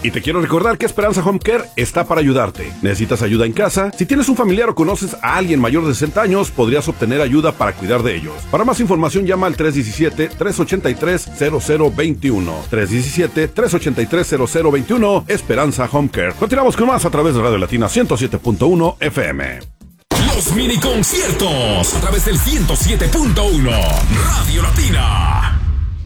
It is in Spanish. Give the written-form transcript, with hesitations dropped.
Y te quiero recordar que Esperanza Home Care está para ayudarte. ¿Necesitas ayuda en casa? Si tienes un familiar o conoces a alguien mayor de 60 años, podrías obtener ayuda para cuidar de ellos. Para más información, llama al 317-383-0021. 317-383-0021, Esperanza Home Care. Continuamos con más a través de Radio Latina 107.1 FM. Los mini conciertos a través del 107.1 Radio Latina.